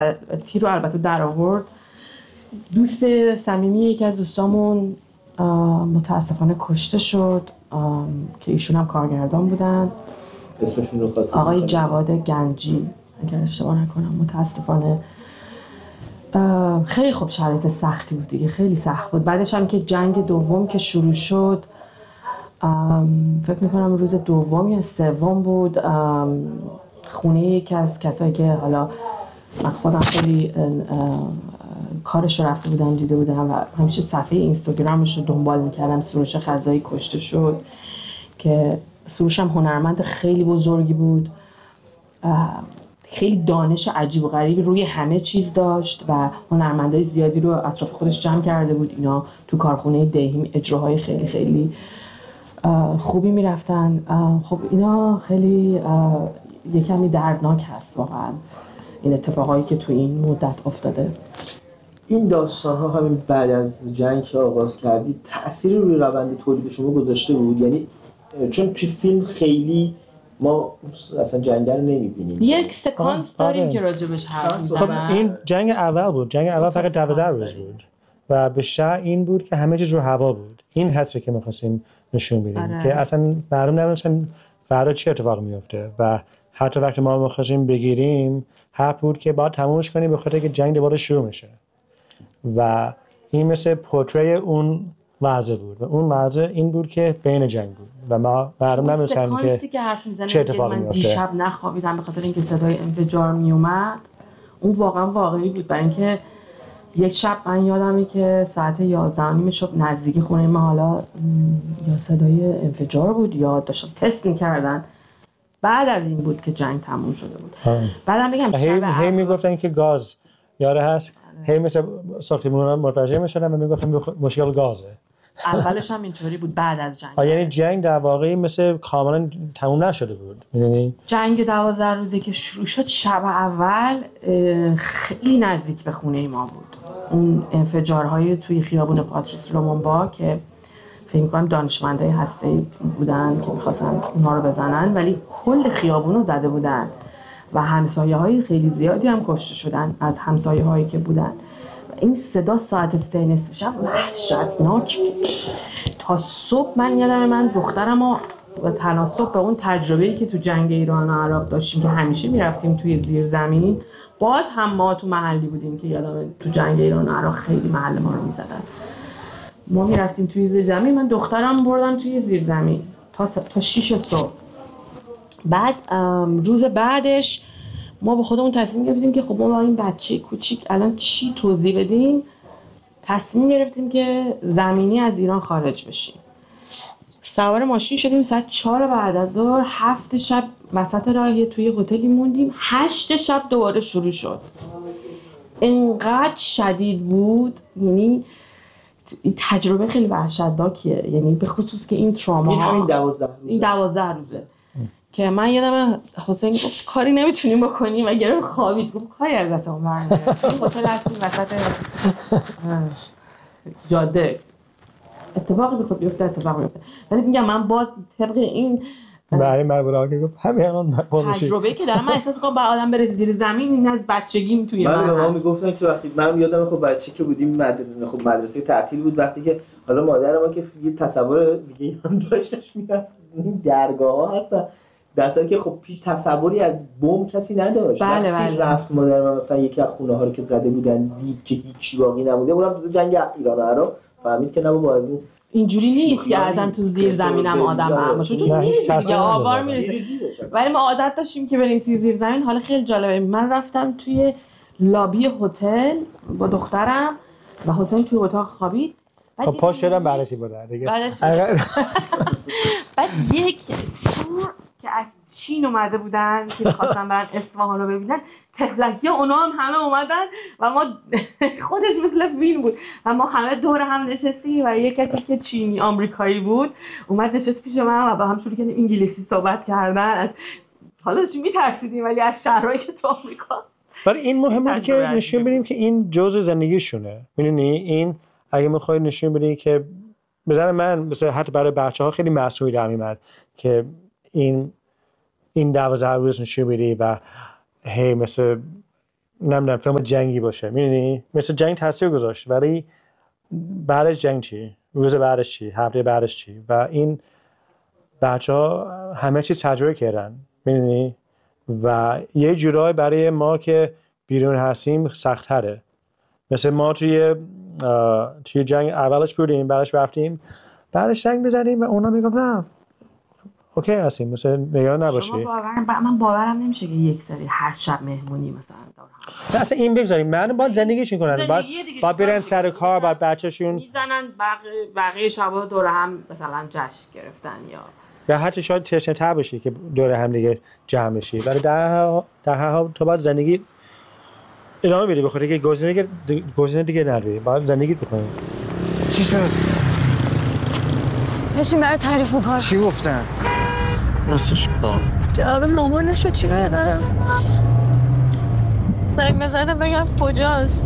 تیر رو البته در آورد. دوست صمیمی یکی از دوستامون متاسفانه کشته شد که ایشون هم کارگردان بودن. اسمشون رو آقای جواد گنجی اگر اشتباه نکنم. متاسفانه خیلی خوب شرایط سختی بود دیگه، خیلی سخت بود. بعدش هم که جنگ دوم که شروع شد، فکر میکنم روز دوم یا سوم بود، خونه یکی از کسایی که حالا من خودم خیلی کارش رو رفته بودم دیده بودم و همیشه صفحه اینستاگرامش رو دنبال میکردم، سروش خزایی کشته شد که سروش هم هنرمند خیلی بزرگی بود، خیلی دانش عجیب و غریبی روی همه چیز داشت و هنرمندای زیادی رو اطراف خودش جمع کرده بود. اینا تو کارخونه دیهیم اجراهای خیلی خیلی خوبی میرفتن. خب اینا خیلی یه کمی دردناک هست واقعا این اتفاقایی که تو این مدت افتاده. این داستان ها همین بعد از جنگ که آغاز کردید تأثیری روی روند تولید شما گذاشته بود؟ یعنی چون توی فیلم خیلی ما اصلا جنگ رو نمی‌بینیم. یک سکانس داریم که راجبش حرف می‌زنن. این جنگ اول بود. جنگ اول فقط 12 روز بود و به شرط این بود که همه چیز رو هوا بود. این حسی که می‌خواستیم نشون بدیم که اصلا معلوم نمی‌شن فردا چه اتفاقی میفته و حتی وقتی ما می‌خواستیم بگیریم حرف بود که باید تمومش کنیم به خاطر که جنگ دوباره شروع میشه و این مثل پورتری اون لحظه بود و اون لحظه این بود که بین جنگ بود و ما معلوم نمی‌شن که چه اتفاقی میفته. من دیشب نخوابیدم به خاطر اینکه صدای انفجار میومد. اون واقعا واقعی بود، برای اینکه یک شب من یادمه که ساعت 11:30 شب نزدیک خونه ما حالا یا صدای انفجار بود یا داشتن تست می‌کردن. بعد از این بود که جنگ تموم شده بود. بعدم بگم هی میگفتن که گاز یاره هست، هی مثل ساختمون متوجه میشدن و میگفتن مشکل گازه. اولش هم اینطوری بود بعد از جنگ. یعنی جنگ در واقع مثل کاملا تموم نشده بود. یعنی جنگ 12 روزه که شروع شد، شب اول خیلی نزدیک به خونه ما بود. اون انفجارهای توی خیابون پاتریس لومونبا که فکر می‌کنم دانشمندای هسته‌ای بودن که می‌خواستن اونها رو بزنن، ولی کل خیابون رو زده بودن و همسایه‌های خیلی زیادی هم کشته شدن از همسایه‌هایی که بودن. این صدا ساعت 3:30 شب وحشتناک بود. تا صبح من یادم من دخترم و تناسب به اون تجربه‌ای که تو جنگ ایران و عراق داشتیم که همیشه میرفتیم توی زیرزمین، باز هم ما تو محلی بودیم که یادم تو جنگ ایران و عراق خیلی محل ما رو می‌زدن. ما میرفتیم توی زیرزمین، من دخترم بردم توی زیرزمین تا 6 صبح. بعد روز بعدش ما به خودمون تصمیم گرفتیم که خب ما با این بچه کوچیک الان چی توضیح بدیم. تصمیم گرفتیم که زمینی از ایران خارج بشیم. سوار ماشین شدیم ساعت 4 بعد از ظهر، 7 شب وسط راه توی هتلی موندیم، 8 شب دوباره شروع شد. انقدر شدید بود، یعنی تجربه خیلی وحشتناکیه، یعنی به خصوص که این تراما این همین 12 روزه که من یادم حسین گفت کاری نمیتونیم بکنیم و گرفت خوابید. گفت کاری از دستمون برنمیاد. هتل هستیم وسط جاده، اتفاقی بخواد بیفته اتفاق میفته. ولی میگم من باز طبق این برای من که گفت همین الان تجربه‌ای که دارم من احساس می‌کنم با آدم بره زیر زمین، این از بچگیم توی من هست. من میگفتن که وقتی من یادم خب بچه که بودیم مدرسه تعطیل بود، وقتی که حالا مادر ما که یه تصور دیگه هم داشتش میرفت این درگاه‌ها هستن، در صورتی که خب هیچ تصوری از بمب کسی نداشت. وقتی رفت مادر من مثلا یکی از خونه‌ها رو که زده بودن دید که هیچ باقی نمونده، اونم تو جنگ ایران و عراق فهمید که نه بابا از این اینجوری نیست که ازن تو زیر زمینم آدم هم چون میریزی آوار میریزه. ولی ما عادت داشتیم که بریم توی زیر زمین. حالا خیلی جالبه، من رفتم توی لابی هتل با دخترم و حسین توی اتاق خوابید. خب پاش شدم بررسی بوده دیگه. بعد یک تور که از چین اومده بودن که می‌خواستن برن اصفهان رو ببینن، تفلکی‌ها اونا هم همه اومدن و ما خودش مثل فیلم بود و ما همه دور هم نشستیم و یک کسی که چینی آمریکایی بود اومد نشست پیش من و با هم شروع کردیم انگلیسی صحبت کردن. حالا چی می‌ترسیدیم ولی از شهرهایی که تو آمریکا. ولی این مهمه که نشون بدیم که این جزء زندگیشونه. می‌دونی این اگه می‌خوای نشون بدی که مثلا من مثلا حتی برای بچه‌ها خیلی مسئولی در میاد که این 12 روز نشون بدی و هی مثل نمیدونم فیلم جنگی باشه، میدونی مثل جنگ تاثیر گذاشت، ولی بعدش جنگ چی، روز بعدش چی، هفته بعدش چی، و این بچه‌ها همه چی تجربه کردن، میدونی، و یه جورایی برای ما که بیرون هستیم سخت‌تره. مثل ما توی جنگ اولش بودیم، بعدش رفتیم، بعدش جنگ بزنیم و اونا میگم نه اوکی هستیم، مثل نگران نباشی. من باورم نمیشه که یک سری هر شب مهمونی مثلا دارن. اصلا این بگذاریم من باید زندگیشون کنن، باید برن سر کار، باید بچه‌شون میزنن بقیه شبا دور هم مثلا جشن گرفتن یا حتی شاید تشنه‌تر باشی که دور هم دیگه جمع بشی، ولی در هر حال تو باید زندگی ادامه بدی، بخاطر که گزینه دیگه نداری، باید زندگی بکنی. چی شد؟ بشین برای تعریف میکنم. چی گفتن؟ راستش با جواب مامانشو چی ندارم. زنگ بزنم بگم کجاست.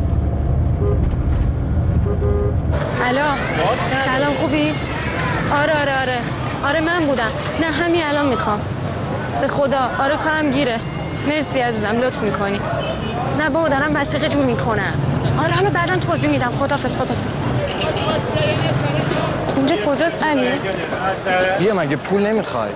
الو سلام، خوبی؟ آره من بودم. نه همین الان میخوام. به خدا آره کارم گیره. مرسی عزیزم لطف میکنی. نه بابا دارم وثیقه جور میکنم. آره حالا بعداً توضیح میدم. خدافظ. اینجا کجاست علی؟ بیا مگه پول نمیخوای؟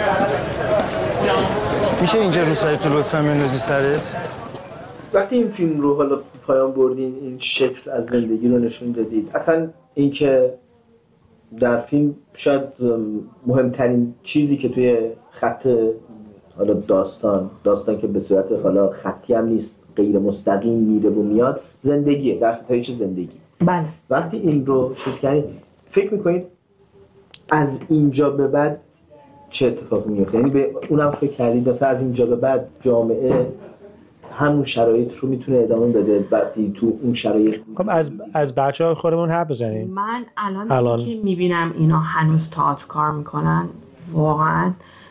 میشه اینجا رو سر تو لطفا بندازی سرت؟ وقتی این فیلم رو حالا پایان بردین، این شکل از زندگی رو نشون دادید، اصلا اینکه در فیلم شاید مهمترین چیزی که توی خط حالا داستان که به صورت حالا خطی هم نیست، غیر مستقیم میره و میاد، زندگیه، در ستایش زندگی. بله. وقتی این رو چیز کردید، فکر میکنید از اینجا به بعد چه اتفاقی میفته؟ یعنی به اونم فکر کردید مثلا از اینجا به بعد جامعه همون شرایط رو میتونه ادامه بده وقتی تو اون شرایط؟ خب از بچه‌ها خودمون حرف بزنیم. من الان که میبینم اینا هنوز تئاتر کار میکنن، واقعا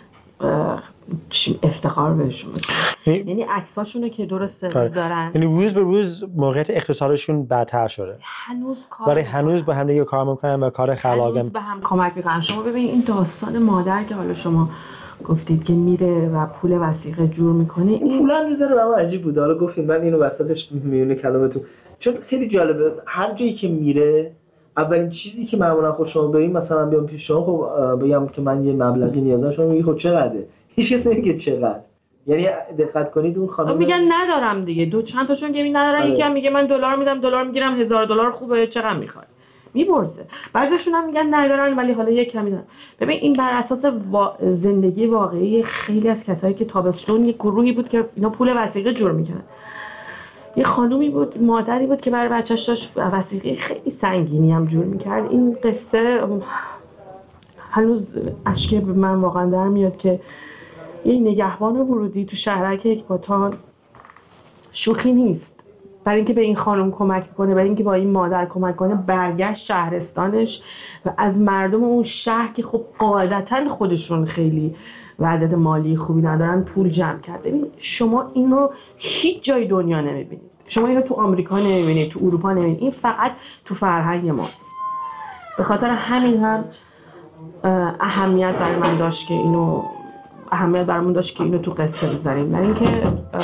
افتخار بهشون میکنم. یعنی عکساشونو که درست میذارن، یعنی روز به روز موقعیت اقتصادشون بدتر شده، هنوز با هم دیگه کار میکنن و کار خلاقانه به هم کمک میکنن. شما ببین این داستان مادر که حالا شما گفتید که میره و پول وثیقه جور میکنه، این پول هم میذاره. برام عجیب بود. حالا گفتیم من اینو وسطش میونه کلامتون، چون خیلی جالبه. هر جایی که میره اولین چیزی که معمولا خود شما بگید، مثلا بیام پیش شما خب بگم که من یه مبلغی نیازم، شما میگی خب چقدره؟ هیچ کس نمیگه چقدر. یعنی دقت کنید اون خانم میگن ندارم دیگه، چند تاشون که ندارن. یکی هم میگه من دلار میدم، دلار میگیرم، $1000 خوبه، چقدر میخوای؟ میپرسه. بعضیشون هم میگن ندارن ولی حالا یک کمی دارن. ببین این بر اساس زندگی واقعی خیلی از کسایی که تابستون یک گروهی بود که اینا پول وثیقه جور میکنن. یه خانومی بود، مادری بود که برای بچه‌ش داشت وثیقه خیلی سنگینی هم جور میکرد. این قصه هنوز اشک من واقعا در میاد که یه نگهبان ورودی تو شهرک اکباتان شوخی نیست. برای اینکه به این خانم کمک کنه، برای اینکه با این مادر کمک کنه، برگشت شهرستانش و از مردم اون شهر که خب قاعدتاً خودشون خیلی وضعیت مالی خوبی ندارن پول جمع کرد. ببین شما این رو هیچ جای دنیا نمیبینید. شما این رو تو آمریکا نمیبینید، تو اروپا نمیبینید. این فقط تو فرهنگ ماست. به خاطر همین هم اهمیت برامون داشت که اینو تو قصه بذاریم. برای اینکه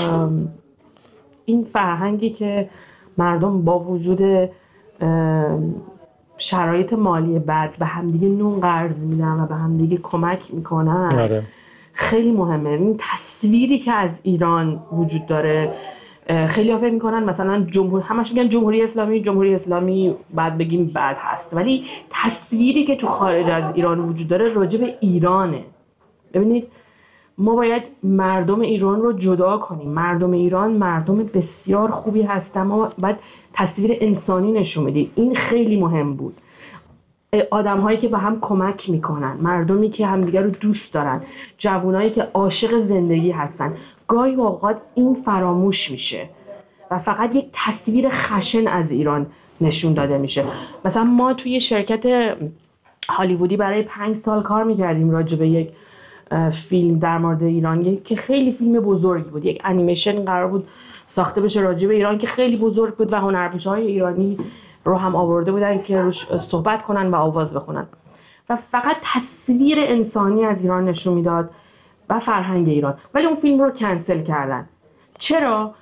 این فرهنگی که مردم با وجود شرایط مالی بد به همدیگه نون قرض میدن و به همدیگه کمک میکنن خیلی مهمه. این تصویری که از ایران وجود داره، خیلی ها فکر میکنن مثلا همش میگن جمهوری اسلامی بعد بگیم بد هست، ولی تصویری که تو خارج از ایران وجود داره راجع به ایرانه. ببینید ما باید مردم ایران رو جدا کنیم. مردم ایران مردم بسیار خوبی هستن، ما باید تصویر انسانی نشون بدیم. این خیلی مهم بود. آدم‌هایی که به هم کمک میکنن، مردمی که همدیگر رو دوست دارن، جوانایی که عاشق زندگی هستن. گاهی اوقات این فراموش میشه و فقط یک تصویر خشن از ایران نشون داده میشه. مثلا ما توی شرکت هالیوودی برای 5 سال کار میکردیم راجع به یک فیلم در مورد ایران که خیلی فیلم بزرگی بود. یک انیمیشن قرار بود ساخته بشه راجع به ایران که خیلی بزرگ بود و هنرپیشه‌های ایرانی رو هم آورده بودن که روش صحبت کنن و آواز بخونن و فقط تصویر انسانی از ایران نشون میداد و فرهنگ ایران. ولی اون فیلم رو کنسل کردن. چرا؟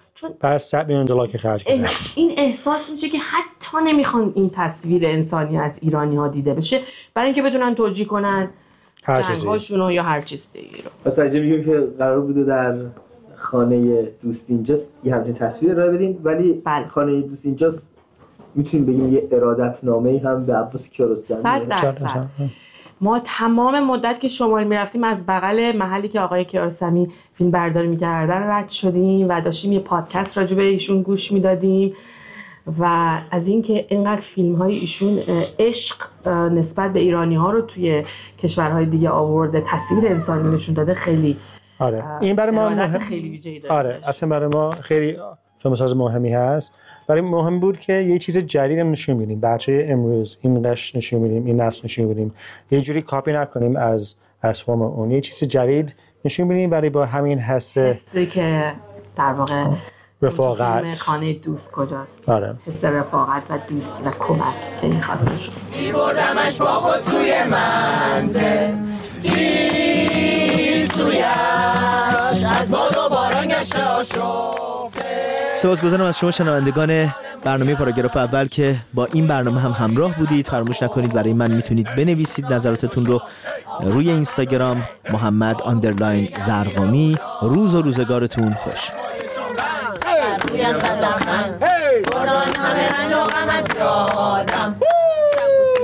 چون پس $100 میلیون که خرج کردن. این احساس میشه که حتی نمیخوان این تصویر انسانی از ایرانی‌ها دیده بشه برای اینکه بتونن توجیه کنن جنگ‌هاشون یا هر چیز دیگه رو. پس اگه میگیم که قرار بوده در خانه دوست اینجاست یه همچین تصویر ارائه بدین، ولی خانه دوست اینجاست میتونیم بگیم یه ارادت نامه‌ای هم به عباس کیارستمی. 100%. ما تمام مدت که شمال میرفتیم از بغل محلی که آقای کیارستمی فیلم برداری میکردن رد شدیم و داشتیم یه پادکست راجع به ایشون گوش میدادیم و از اینکه اینقدر فیلم های ایشون عشق نسبت به ایرانی ها رو توی کشورهای دیگه آورده، تصویر انسانی نشون داده، خیلی این برای ما خیلی ویژه‌ای داره. اصلا برای ما خیلی فیلمساز مهمی هست. برای مهم بود که یه چیز جدید نشون بدیم، بچه امروز این قش نشون بدیم، این نسل نشون بدیم، یه جوری کاپی نکنیم از فرم اون، یه چیز جدید نشون بدیم برای با همین حسی که در واقع رفاقت خانه دوست کجاست. حس رفاقت و دوست و کمک که این خواست نشون میبردمش با خود سوی منزل، این سویش از باد و باران گشته آشفته. سپاسگزارم از شما شنوندگان برنامه پاراگراف اول که با این برنامه هم همراه بودید. فراموش نکنید برای من میتونید بنویسید نظراتتون رو روی اینستاگرام محمد_زرقامی. روز و روزگارتون خوش. همه رنج و غم از یادم